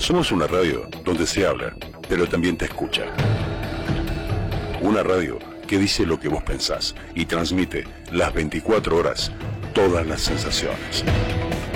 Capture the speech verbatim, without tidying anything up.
Somos una radio donde se habla, pero también te escucha. Una radio que dice lo que vos pensás y transmite las veinticuatro horas todas las sensaciones.